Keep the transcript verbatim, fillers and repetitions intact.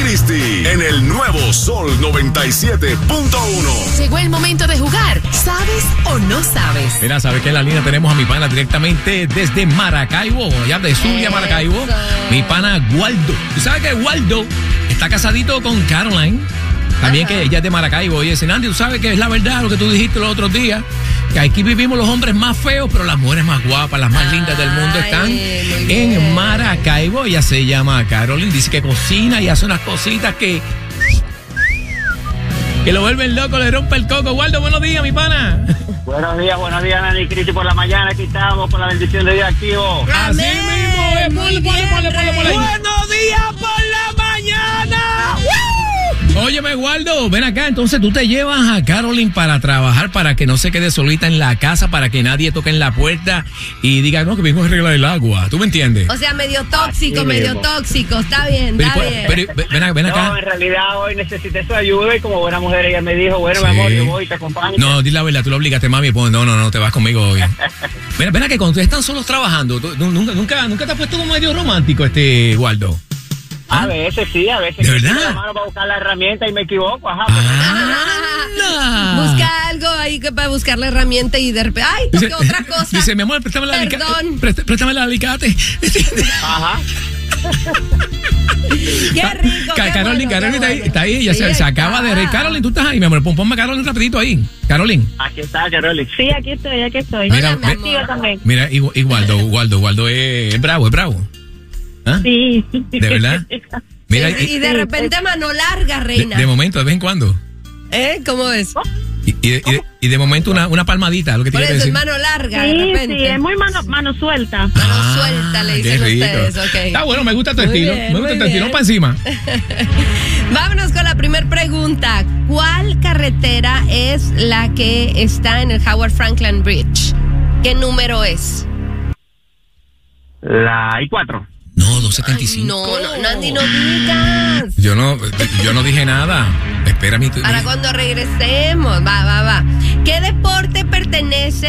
Christie en el nuevo Sol noventa y siete punto uno. Llegó el momento de jugar. ¿Sabes o no sabes? Mira, ¿sabes que en la línea tenemos a mi pana directamente desde Maracaibo, allá de Zulia, Maracaibo? Mi pana Waldo. ¿Tú sabes que Waldo está casadito con Caroline? También Ajá. que ella es de Maracaibo. Y dice, Andy, ¿tú sabes que es la verdad lo que tú dijiste los otros días? Que aquí vivimos los hombres más feos, pero las mujeres más guapas, las más lindas del mundo están Ay, en Maracaibo. Ella se llama Caroline, dice que cocina y hace unas cositas que... que lo vuelven loco, le rompe el coco. Waldo, buenos días, mi pana. Buenos días, buenos días, Nani Cristi, por la mañana. Aquí estamos con la bendición de Dios activo. Así mismo, eh, ponle, ponle, ponle, ponle, ponle. Buenos días por la mañana. ¡Woo! Óyeme, Waldo, ven acá. Entonces tú te llevas a Caroline para trabajar, para que no se quede solita en la casa, para que nadie toque en la puerta y diga, no, que vengo a arreglar el agua. ¿Tú me entiendes? O sea, medio tóxico, medio mismo. tóxico. Está bien, pero, está pero, bien. Pero, ven, ven acá. No, en realidad hoy necesité su ayuda y como buena mujer ella me dijo, bueno, sí. mi amor, yo voy, te acompaño. No, di la verdad, tú lo obligaste, mami. Pues, no, no, no, te vas conmigo hoy. Ven, ven acá, cuando ustedes están solos trabajando, ¿tú, nunca, nunca, nunca te has puesto como medio romántico, este Waldo? ¿Ah? A veces sí, a veces ¿De verdad? la mano para buscar la herramienta y me equivoco, ajá. Ah, busca algo ahí que para buscar la herramienta y de repente, ay, toqué otra cosa. Dice, mi amor, préstame la alicate. Préstame, préstame la alicate. Ajá. Qué rico. Ca- qué Caroline, bueno, Caroline qué está ahí, bueno. está ahí, ella Sí, se, se acaba está. de reír. Caroline, tú estás ahí, mi amor, pon, ponme a Caroline rapidito ahí. Caroline. Aquí está, Caroli. Sí, aquí estoy, aquí estoy. Mira, Hola, mi ve- amor. también. Mira, y, y Waldo, Waldo, Waldo es, es bravo, es bravo. ¿Ah? Sí. ¿De verdad? Mira, y, y de repente mano larga, de, reina. de momento, de vez en cuando. ¿Eh? ¿Cómo es? Y, y, de, y, de, y de momento una, una palmadita, lo que Por tiene que eso es decir. mano larga, de Sí, repente. sí, es muy mano, mano suelta. Mano Ah, suelta, le qué dicen rico. ustedes, ok. Está bueno, me gusta tu Muy estilo. bien, me gusta muy tu estilo. bien. Para encima. Vámonos con la primera pregunta. ¿Cuál carretera es la que está en el Howard Franklin Bridge? ¿Qué número es? La I cuatro. No, doscientos setenta y cinco. No, no, Nandy, no digas. Yo no, yo no dije nada. Espera mi... Para cuando regresemos. Va, va, va. ¿Qué deporte pertenece